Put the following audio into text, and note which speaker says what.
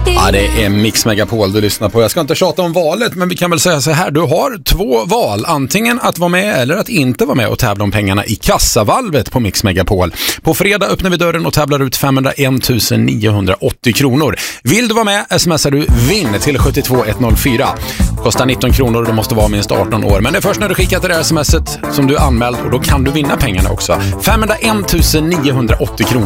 Speaker 1: Ja, det är Mix Megapol du lyssnar på. Jag ska inte tjata om valet, men vi kan väl säga så här. Du har 2 val. Antingen att vara med eller att inte vara med och tävla om pengarna i kassavalvet på Mix Megapol. På fredag öppnar vi dörren och tävlar ut 501 980 kronor. Vill du vara med, smsar du vinn till 72104. Kostar 19 kronor och du måste vara minst 18 år. Men det är först när du skickat det där smset som du är anmäld och då kan du vinna pengarna också. 501 980 kronor.